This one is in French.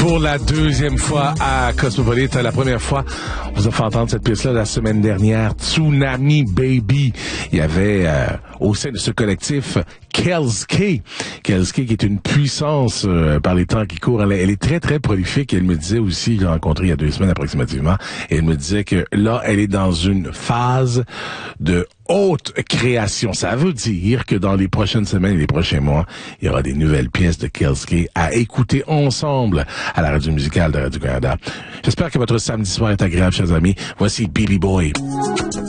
pour la deuxième fois à Cosmopolite. La première fois, on vous a fait entendre cette pièce-là la semaine dernière, Tsunami Baby. Il y avait au sein de ce collectif Kelske qui est une puissance par les temps qui courent. Elle est très, très prolifique. Elle me disait aussi, je l'ai rencontrée il y a 2 semaines approximativement, et elle me disait que là, elle est dans une phase de haute création. Ça veut dire que dans les prochaines semaines et les prochains mois, il y aura des nouvelles pièces de Kelske à écouter ensemble à la radio musicale de Radio-Canada. J'espère que votre samedi soir est agréable, chers amis. Voici Baby Boy.